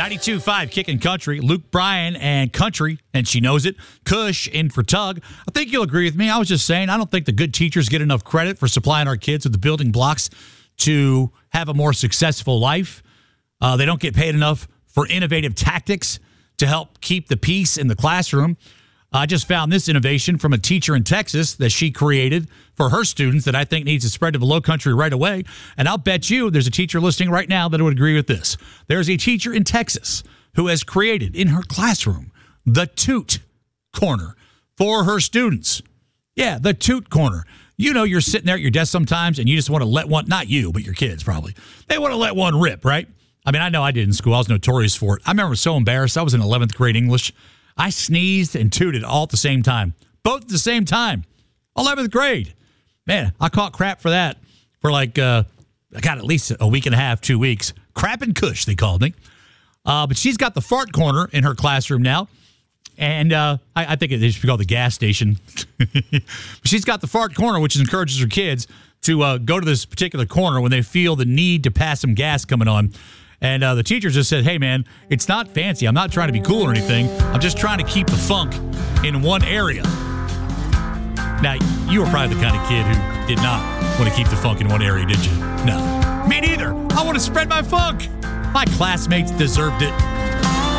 92.5 Kickin' Country. Luke Bryan and Country, and she knows it. Kush in for Tug. I think you'll agree with me. I was just saying, I don't think the good teachers get enough credit for supplying our kids with the building blocks to have a more successful life. They don't get paid enough for innovative tactics to help keep the peace in the classroom. I just found this innovation from a teacher in Texas that she created for her students that I think needs to spread to the Low Country right away. And I'll bet you there's a teacher listening right now that would agree with this. There's a teacher in Texas who has created in her classroom the Toot Corner for her students. Yeah, the Toot Corner. You know, you're sitting there at your desk sometimes and you just want to let one, not you, but your kids probably. They want to let one rip, right? I mean, I know I did in school. I was notorious for it. I remember so embarrassed. I was in 11th grade English. I sneezed and tooted all at the same time. Both at the same time. 11th grade. Man, I caught crap for that for like, I got at least a week and a half, 2 weeks. Crap and Kush, they called me. But she's got the fart corner in her classroom now. And I think it should be called the gas station. She's got the fart corner, which encourages her kids to go to this particular corner when they feel the need to pass some gas coming on. And the teacher just said, hey, man, it's not fancy. I'm not trying to be cool or anything. I'm just trying to keep the funk in one area. Now, you were probably the kind of kid who did not want to keep the funk in one area, did you? No. Me neither. I want to spread my funk. My classmates deserved it.